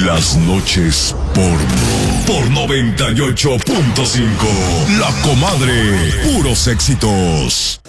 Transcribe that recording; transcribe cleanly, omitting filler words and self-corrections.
Las noches porno. Por 98.5. La Comadre. Puros éxitos.